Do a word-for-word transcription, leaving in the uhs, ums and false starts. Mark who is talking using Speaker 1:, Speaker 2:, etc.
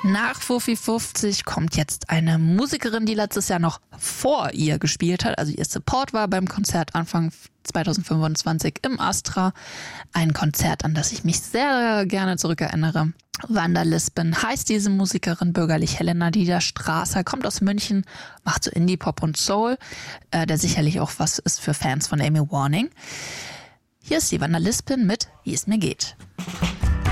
Speaker 1: Nach Fuffi fünfzig kommt jetzt eine Musikerin, die letztes Jahr noch vor ihr gespielt hat, also ihr Support war beim Konzert Anfang zwanzig fünfundzwanzig im Astra. Ein Konzert, an das ich mich sehr gerne zurückerinnere. Wanda Lisbon heißt diese Musikerin, bürgerlich Helena Dieter-Strasser, kommt aus München, macht so Indie-Pop und Soul, äh, der sicherlich auch was ist für Fans von Amy Warning. Hier ist die Wanda Lisbon mit Wie es mir geht.